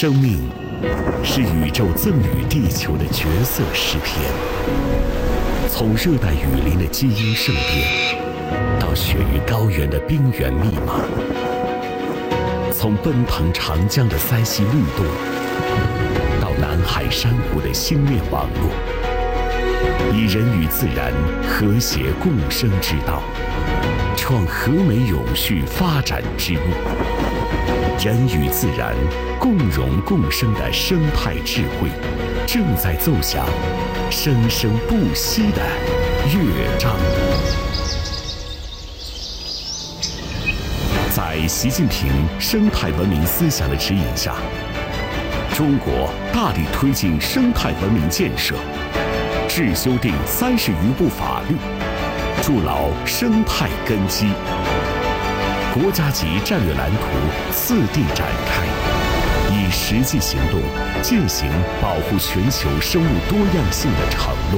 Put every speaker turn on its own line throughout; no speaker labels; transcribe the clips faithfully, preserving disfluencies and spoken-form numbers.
生命是宇宙赠予地球的绝色诗篇，从热带雨林的基因盛典，到雪域高原的冰原密码，从奔腾长江的塞西律动，到南海珊瑚的星链网络，以人与自然和谐共生之道，创和美永续发展之路。人与自然共荣共生的生态智慧，正在奏响生生不息的乐章。在习近平生态文明思想的指引下，中国大力推进生态文明建设，制修订三十余部法律，筑牢生态根基。国家级战略蓝图次第展开，以实际行动践行保护全球生物多样性的承诺。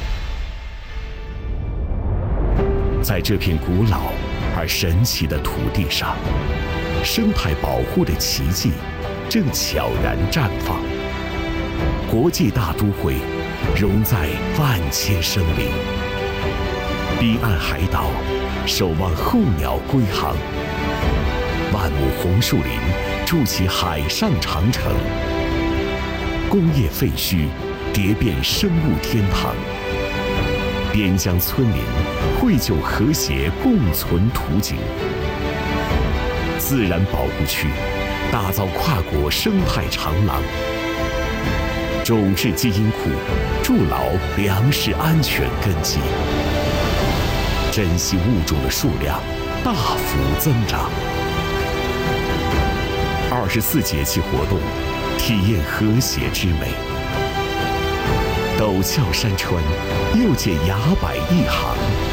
在这片古老而神奇的土地上，生态保护的奇迹正悄然绽放。国际大都会融在万千生灵，彼岸海岛守望候鸟归航，万亩红树林筑起海上长城，工业废墟叠变生物天堂，边疆村民绘就和谐共存图景。自然保护区打造跨国生态长廊，种质基因库筑牢粮食安全根基，珍稀物种的数量大幅增长。二十四节气活动，体验和谐之美。陡峭山川又见崖柏一行，